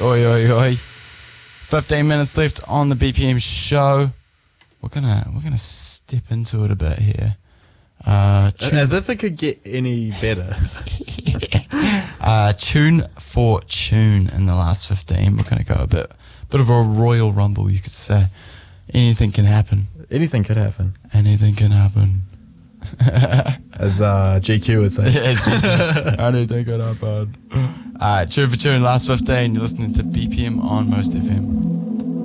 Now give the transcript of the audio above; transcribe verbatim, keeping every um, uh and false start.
Oi, oi, oi. fifteen minutes left on the B P M show. We're gonna we're gonna step into it a bit here. Uh, tune, As if it could get any better. uh, tune for tune in the last fifteen. We're gonna go a bit bit of a Royal Rumble, you could say. Anything can happen. Anything could happen. Anything can happen. As uh, G Q would say. Anything can happen. Alright, tune for tune, last fifteen. You're listening to B P M on Most F M.